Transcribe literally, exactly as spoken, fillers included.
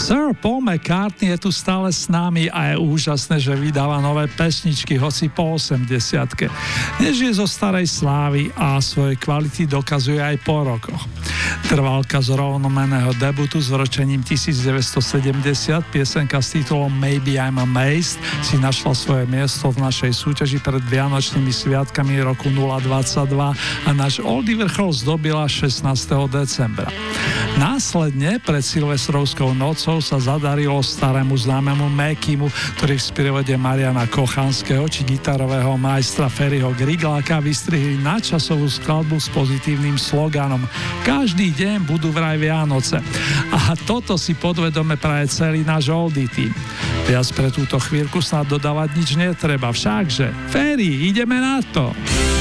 Sir Paul McCartney je tu stále s nami a je úžasné, že vydáva nové pesničky, hoci po osemdesiatke. Nežije zo starej slávy a svoje kvality dokazuje aj po rokoch. Trvalka z rovnomenného debutu s vročením devätnásťsedemdesiat, piesenka s titulom Maybe I'm Amazed si našla svoje miesto v našej súťaži pred Vianočnými sviatkami roku nula dvadsaťdva a náš oldie vrchol zdobila šestnásteho decembra. Následne pred Silvestrovskou nocou sa zadarilo starému známemu Mekimu, ktorý v sprievode Mariana Kochanského či gitarového majstra Ferryho Grigláka vystrihli nadčasovú skladbu s pozitívnym sloganom Každý deň budú vraj Vianoce. A toto si podvedome praje celý náš oldie tým. Viac pre túto chvíľku snad dodávať nič netreba, všakže Ferry, ideme na to!